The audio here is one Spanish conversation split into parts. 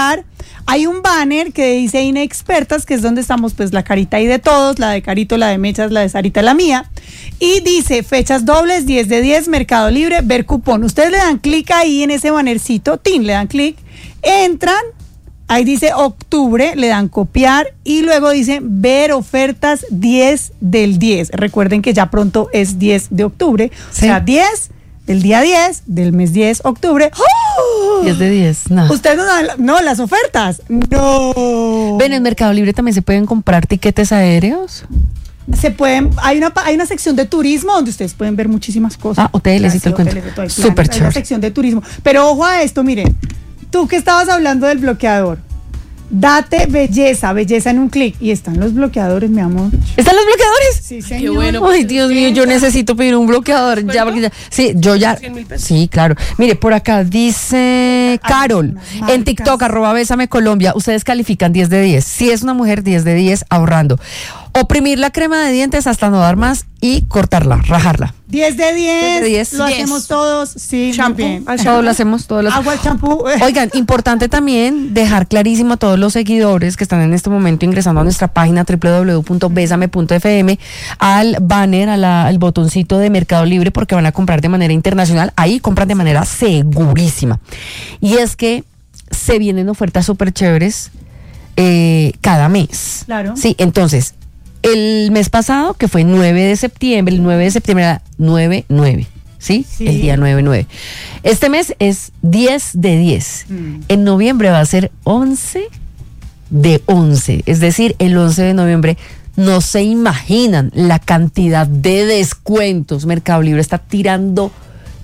copiar, hay un banner que dice Inexpertas, que es donde estamos pues la carita ahí de todos, la de Carito, la de Mechas, la de Sarita, la mía, y dice fechas dobles, 10 de 10, Mercado Libre, ver cupón. Ustedes le dan clic ahí en ese bannercito, le dan clic, entran, ahí dice octubre, le dan copiar y luego dice ver ofertas 10 del 10. Recuerden que ya pronto es 10 de octubre, Sí. o sea, 10 del día 10 del mes 10 octubre. ¡Oh! 10 de 10, no. Ustedes no dan, no, las ofertas. No. Ven, en Mercado Libre también se pueden comprar tiquetes aéreos. Se pueden, hay una sección de turismo donde ustedes pueden ver muchísimas cosas. Hoteles y todo el cuento. Hoteles de todo el plan. Súper Hay una chévere. sección de turismo. Pero ojo a esto, miren. Tú que estabas hablando del bloqueador. Date belleza en un clic. Y están los bloqueadores, mi amor. ¿Están los bloqueadores? Sí, Qué señor. bueno. Ay, Dios mío, yo necesito pedir un bloqueador ya, porque ya. Sí, yo ya. 100.000 pesos. Sí, claro. Mire, por acá dice Carol, marcas. en TikTok, @Bésame Colombia, ustedes califican 10 de 10. Si es una mujer, 10 de 10, ahorrando. Oprimir la crema de dientes hasta no dar más y cortarla, rajarla. 10 de 10. 10 de 10. Lo 10. hacemos todos. Sí, muy Shampoo, bien. Todos lo hacemos, todos lo hacemos. Agua, el champú. Oigan, importante también dejar clarísimo a todos los seguidores que están en este momento ingresando a nuestra página www.besame.fm, al banner, al botoncito de Mercado Libre, porque van a comprar de manera internacional. Ahí compran de manera segurísima. Y es que se vienen ofertas súper chéveres cada mes. Claro. Sí, entonces, el mes pasado, que fue 9 de septiembre, el 9 de septiembre era 9-9. ¿Sí? Sí. El día 9-9. Este mes es 10 de 10. En noviembre va a ser 11 de 11. Es decir, el 11 de noviembre no se imaginan la cantidad de descuentos. Mercado Libre está tirando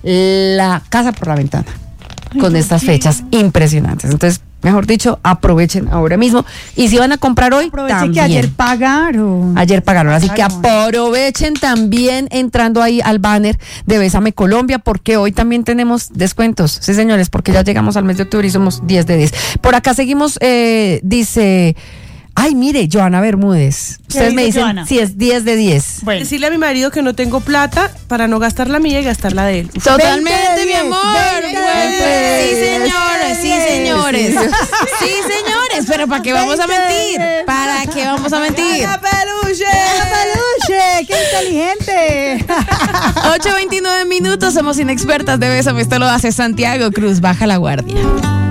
la casa por la ventana con estas fechas impresionantes. Entonces, mejor dicho, aprovechen ahora mismo. Y si van a comprar hoy, Aproveche también. que ayer pagaron. Ayer pagaron, así que Pagaron. aprovechen también entrando ahí al banner de Bésame Colombia, porque hoy también tenemos descuentos. Sí, señores, porque ya llegamos al mes de octubre y somos 10 de 10. Por acá seguimos, dice, ay, mire, Joana Bermúdez. Ustedes me dice dicen Joana? si es 10 de 10. Bueno. Decirle a mi marido que no tengo plata para no gastar la mía y gastar la de él. Totalmente, mi 10, amor. 20 Sí, de 10. señores, sí, señores. Sí, señores, pero ¿para qué vamos a mentir? ¿Para qué vamos a mentir? peluche! ¡Peluche! ¡Qué inteligente! 8:29 minutos, somos inexpertas de Bésame, esto lo hace Santiago Cruz, baja la guardia.